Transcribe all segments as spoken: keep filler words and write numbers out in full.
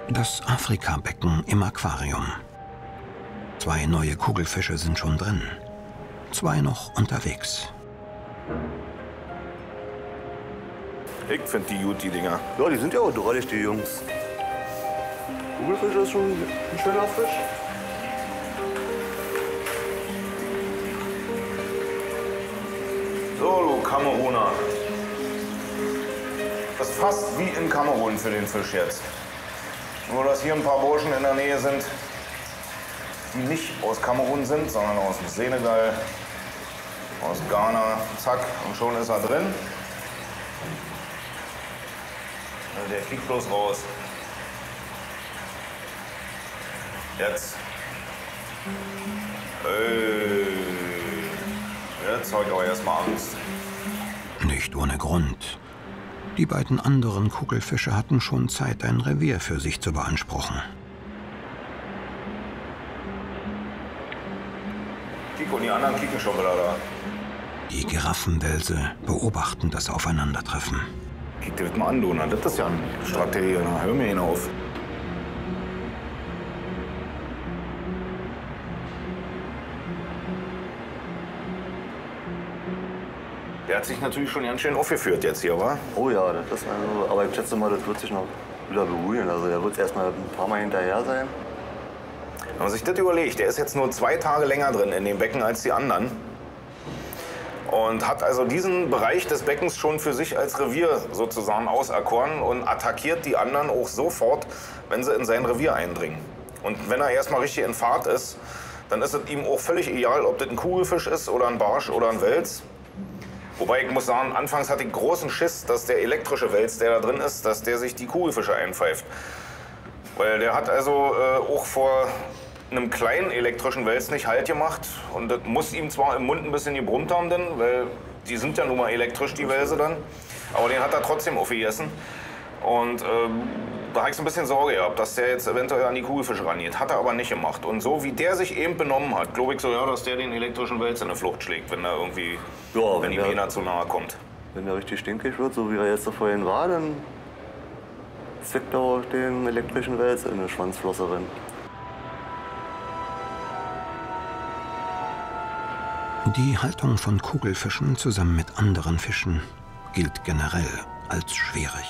Das Afrika-Becken im Aquarium. Zwei neue Kugelfische sind schon drin. Zwei noch unterwegs. Ich finde die gut, die Dinger. Ja, die sind ja auch drollig, die Jungs. Kugelfisch ist schon ein schöner Fisch. So, du Kameruner. Das ist fast wie in Kamerun für den Fisch jetzt. Nur, dass hier ein paar Burschen in der Nähe sind, die nicht aus Kamerun sind, sondern aus dem Senegal, aus Ghana. Zack, und schon ist er drin. Der fliegt bloß raus. Jetzt. Ey. Jetzt habe ich aber erstmal Angst. Nicht ohne Grund. Die beiden anderen Kugelfische hatten schon Zeit, ein Revier für sich zu beanspruchen. Kiko und die anderen kicken schon wieder da. Die Giraffenwelse beobachten das Aufeinandertreffen. Kick dir das mal an, du. Na, das ist ja eine Strategie. Na, hör mir hinauf. Der hat sich natürlich schon ganz schön aufgeführt jetzt hier, wa? Oh ja, das ist also, aber ich schätze mal, das wird sich noch wieder beruhigen. Also der wird erst mal ein paar Mal hinterher sein. Wenn man sich das überlegt, der ist jetzt nur zwei Tage länger drin in dem Becken als die anderen. Und hat also diesen Bereich des Beckens schon für sich als Revier sozusagen auserkoren und attackiert die anderen auch sofort, wenn sie in sein Revier eindringen. Und wenn er erstmal richtig in Fahrt ist, dann ist es ihm auch völlig egal, ob das ein Kugelfisch ist oder ein Barsch oder ein Wels. Wobei ich muss sagen, anfangs hatte ich großen Schiss, dass der elektrische Wels, der da drin ist, dass der sich die Kugelfische einpfeift. Weil der hat also äh, auch vor einem kleinen elektrischen Wels nicht Halt gemacht. Und das muss ihm zwar im Mund ein bisschen gebrummt haben, denn, weil die sind ja nun mal elektrisch, die Welse dann. Aber den hat er trotzdem aufgegessen. Und ähm, da habe ich so ein bisschen Sorge gehabt, dass der jetzt eventuell an die Kugelfische rangeht. Hat er aber nicht gemacht. Und so wie der sich eben benommen hat, glaube ich so, ja, dass der den elektrischen Wels in eine Flucht schlägt, wenn er irgendwie, Ja, wenn wenn ihm der- einer zu nahe kommt. Wenn der richtig stinkig wird, so wie er jetzt da vorhin war, dann zwickt er auch den elektrischen Wels in eine Schwanzflosse rein. Die Haltung von Kugelfischen zusammen mit anderen Fischen gilt generell als schwierig.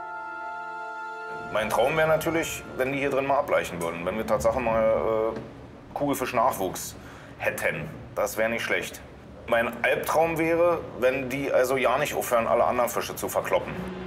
Mein Traum wäre natürlich, wenn die hier drin mal ableichen würden. Wenn wir tatsächlich mal äh, Kugelfisch-Nachwuchs hätten. Das wäre nicht schlecht. Mein Albtraum wäre, wenn die also ja nicht aufhören, alle anderen Fische zu verkloppen.